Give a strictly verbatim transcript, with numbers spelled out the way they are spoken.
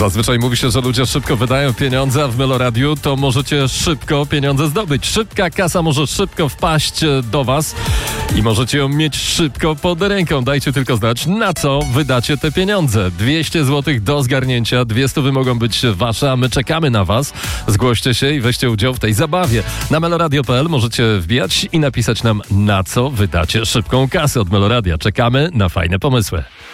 Zazwyczaj mówi się, że ludzie szybko wydają pieniądze, a w Meloradiu to możecie szybko pieniądze zdobyć. Szybka kasa może szybko wpaść do was i możecie ją mieć szybko pod ręką. Dajcie tylko znać, na co wydacie te pieniądze. dwieście złotych do zgarnięcia, dwie stówy mogą być wasze, a my czekamy na was. Zgłoście się i weźcie udział w tej zabawie. Na meloradio kropka p l możecie wbijać i napisać nam, na co wydacie szybką kasę od Meloradia. Czekamy na fajne pomysły.